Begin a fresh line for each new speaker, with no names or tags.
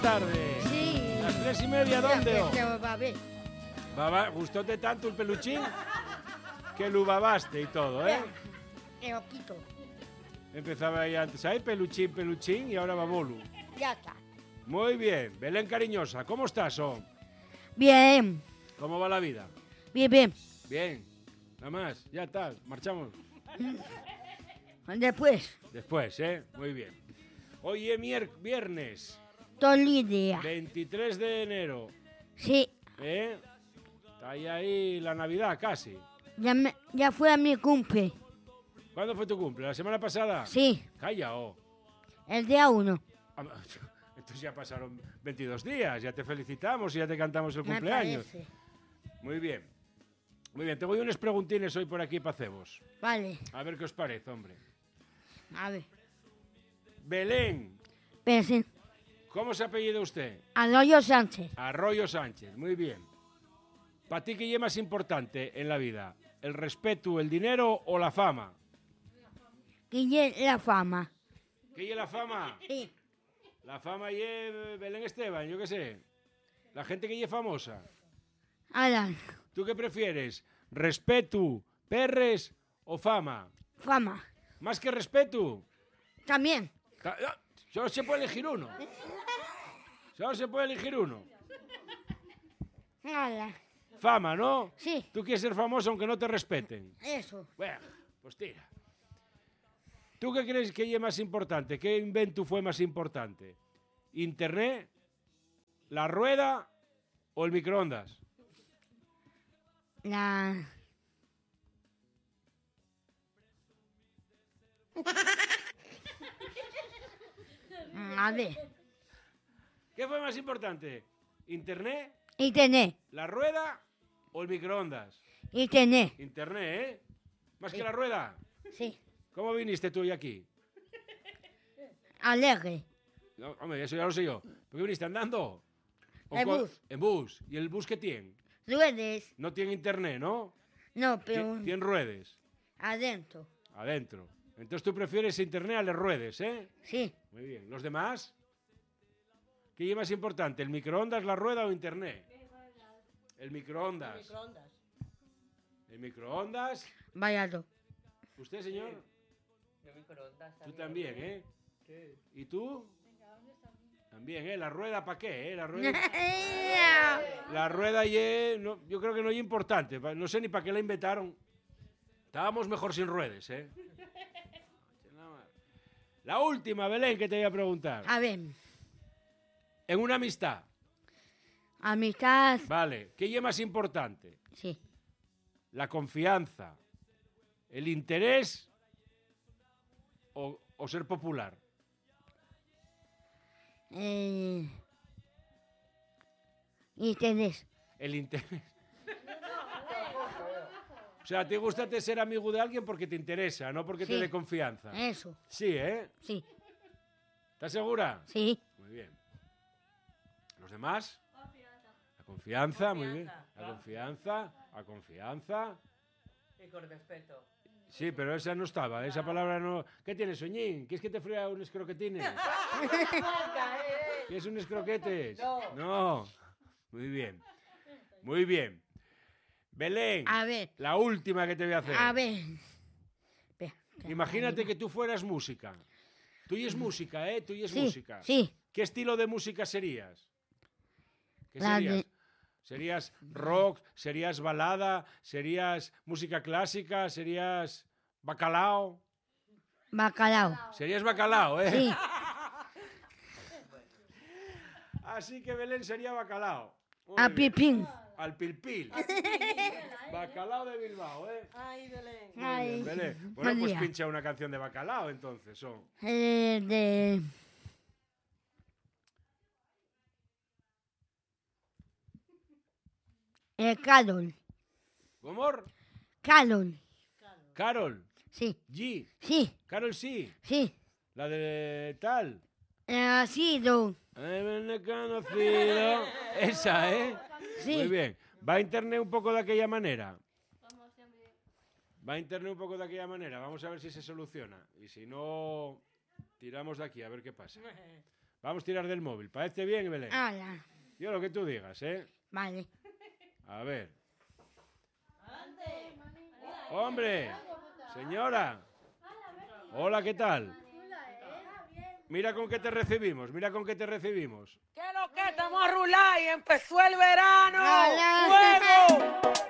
Tarde.
Sí.
Las 3:30, ¿dónde?
Babé.
¿Gustóte tanto el peluchín? Que lo babaste y todo, ¿eh?
Te lo quito.
Empezaba ahí antes, ahí peluchín y ahora babolu.
Ya está.
Muy bien. Belén cariñosa, ¿cómo estás,
Bien.
¿Cómo va la vida?
Bien.
Bien. Nada más, ya está, marchamos.
Después,
Después, ¿eh? Muy bien. Hoy es viernes,
Tolidia.
23 de enero,
Sí.
¿eh? Está ahí la Navidad casi.
Ya fue a mi cumple.
¿Cuándo fue tu cumple? ¿La semana pasada?
Sí.
Calla,
El día 1.
Entonces ya pasaron 22 días, ya te felicitamos y ya te cantamos el
Me
cumpleaños.
parece.
Muy bien. Muy bien, tengo unos preguntines hoy por aquí para cebos.
Vale.
A ver qué os parece, hombre.
A ver.
Belén,
Pensé.
¿cómo se apellida usted?
Arroyo Sánchez.
Arroyo Sánchez, muy bien. ¿Para ti qué es más importante en la vida? ¿El respeto, el dinero o la fama?
Guille la fama.
¿Qué es la fama?
Sí.
La fama es Belén Esteban, yo qué sé. La gente que es famosa.
Alan.
¿Tú qué prefieres? ¿Respeto, perres o fama?
Fama.
¿Más que respeto?
También.
Solo se puede elegir uno. Solo se puede elegir uno.
Alan.
Fama, ¿no?
Sí.
Tú quieres ser famoso aunque no te respeten.
Eso.
Bueno, pues tira. ¿Tú qué crees que es más importante? ¿Qué invento fue más importante? ¿Internet, la rueda o el microondas?
A ver.
¿Qué fue más importante? ¿Internet,
Internet.
la rueda o el microondas?
Internet.
Internet, ¿eh? ¿Más que la rueda?
Sí.
¿Cómo viniste tú hoy aquí?
Alegre.
No, hombre, eso ya lo sé yo. ¿Por qué viniste andando?
En bus.
En bus. ¿Y el bus qué tiene?
Ruedes.
No tiene internet, ¿no?
No, pero
Tiene ruedas.
adentro.
Adentro. Entonces tú prefieres internet a las ruedas, ¿eh?
Sí.
Muy bien. ¿Los demás? ¿Qué es más importante? ¿El microondas, la rueda o internet? El microondas. ¿El microondas?
Vayado.
¿Usted, señor?
Yo microondas
Tú también, ¿eh? ¿Y tú? También, ¿eh? ¿La rueda para qué, eh? La rueda... La rueda no, yo creo que no es importante. No sé ni para qué la inventaron. Estábamos mejor sin ruedas, ¿eh? La última, Belén, que te voy a preguntar.
A ver.
En una amistad,
Amistad.
vale, ¿qué es más importante?
Sí.
¿La confianza, el interés o ser popular?
Interés.
El interés. O sea, ¿te gusta ser amigo de alguien porque te interesa, no porque te
Sí.
dé confianza?
Eso.
Sí, ¿eh?
Sí.
¿Estás segura?
Sí.
Muy bien. ¿Los demás? La confianza, muy bien. La confianza.
Y con respeto.
Sí, pero esa no estaba, esa palabra no... ¿Qué tienes, Soñín? ¿Quieres que te fría unos croquetines? ¿Quieres unos croquetes? No. Muy bien. Muy bien. Belén,
A ver.
la última que te voy a hacer.
A ver. Espera,
Imagínate que tú fueras música. Tú y es música, ¿eh? Tú y es
Sí,
música.
sí.
¿Qué estilo de música serías? ¿Qué
La
serías?
de-
¿Serías rock? ¿Serías balada? ¿Serías música clásica? ¿Serías bacalao?
Bacalao.
Serías bacalao, ¿eh?
Sí.
Así que Belén sería bacalao. Muy
A
bien.
pipín.
Al pilpil. Bacalao de Bilbao, ¿eh?
Ay, Belén.
Muy
Ay.
bien, Belén. Bueno,
Buen
pues
día.
pincha una canción de bacalao entonces.
De... Carol.
¿Cómo?
Carol.
Carol.
Sí.
G.
Sí.
Carol sí.
Sí.
La de tal.
Sido.
Conocido. Esa, ¿eh?
Sí.
Muy bien. ¿Va a internet un poco de aquella manera? Va a internet un poco de aquella manera. Vamos a ver si se soluciona. Y si no, tiramos de aquí a ver qué pasa. Vamos a tirar del móvil. ¿Parece bien, Belén?
Hola.
Yo lo que tú digas, ¿eh?
Vale.
A ver. ¡Hombre! Señora. Hola, ¿qué tal? Mira con qué te recibimos, mira con qué te recibimos.
¿Qué es lo que estamos a rular y empezó el verano?
Hola.
¡Fuego!